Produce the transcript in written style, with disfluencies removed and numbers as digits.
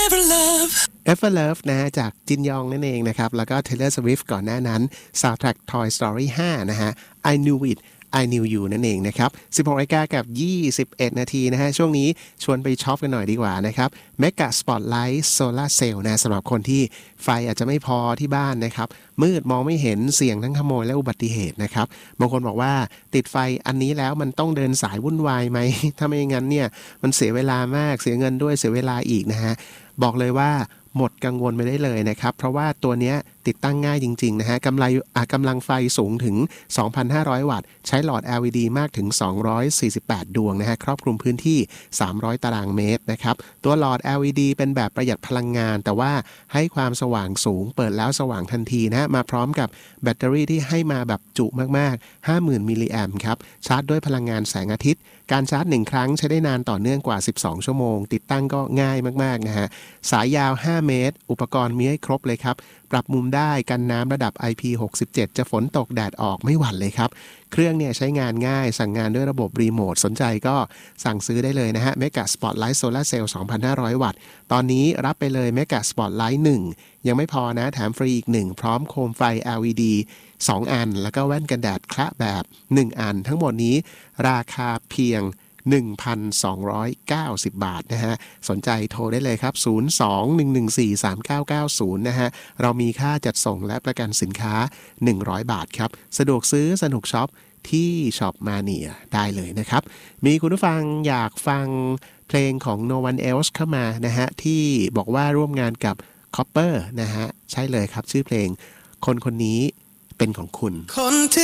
Ever Love นะฮะจากจินยองนั่นเองนะครับแล้วก็ Taylor Swift ก่อนหน้านั้น Soundtrack Toy Story 5 นะฮะ I Knew It I Knew You นั่นเองนะครับ 16 นาฬิกากับ 21 นาทีนะฮะช่วงนี้ชวนไปช็อปกันหน่อยดีกว่านะครับ Mega Spotlight Solar Cell นะสำหรับคนที่ไฟอาจจะไม่พอที่บ้านนะครับมืดมองไม่เห็นเสี่ยงทั้งขโมยและอุบัติเหตุนะครับบางคนบอกว่าติดไฟอันนี้แล้วมันต้องเดินสายวุ่นวายไหม ถ้าไม่งั้นเนี่ยมันเสียเวลามากเสียเงินด้วยเสียเวลาอีกนะฮะบอกเลยว่าหมดกังวลไปได้เลยนะครับเพราะว่าตัวเนี้ยติดตั้งง่ายจริงๆนะฮะกำลังไฟสูงถึง 2,500 วัตต์ใช้หลอด LED มากถึง 248 ดวงนะฮะครอบคลุมพื้นที่ 300 ตารางเมตรนะครับตัวหลอด LED เป็นแบบประหยัดพลังงานแต่ว่าให้ความสว่างสูงเปิดแล้วสว่างทันทีนะมาพร้อมกับแบตเตอรี่ที่ให้มาแบบจุมากๆ 50,000 มิลลิแอมป์ครับชาร์จด้วยพลังงานแสงอาทิตย์การชาร์จ1ครั้งใช้ได้นานต่อเนื่องกว่า12ชั่วโมงติดตั้งก็ง่ายมากๆนะฮะสายยาว5เมตรอุปกรณ์มีให้ครบเลยครับปรับมุมได้กันน้ำระดับ IP67 จะฝนตกแดดออกไม่หวั่นเลยครับเครื่องเนี่ยใช้งานง่ายสั่งงานด้วยระบบรีโมทสนใจก็สั่งซื้อได้เลยนะฮะ Mega Spotlight Solar Cell 2,500 วัตต์ตอนนี้รับไปเลย Mega Spotlight 1ยังไม่พอนะแถมฟรีอีก1พร้อมโคมไฟ LED 2 อันแล้วก็แว่นกันแดดคละแบบ1อันทั้งหมดนี้ราคาเพียง1,290 บาทนะฮะสนใจโทรได้เลยครับ02-114-3990นะฮะเรามีค่าจัดส่งและประกันสินค้า100 บาทครับสะดวกซื้อสนุกช็อปที่ช็อปมาเนียได้เลยนะครับมีคุณผู้ฟังอยากฟังเพลงของ No One Else เข้ามานะฮะที่บอกว่าร่วมงานกับ Copper นะฮะใช่เลยครับชื่อเพลงคนคนนี้เป็นของคุณ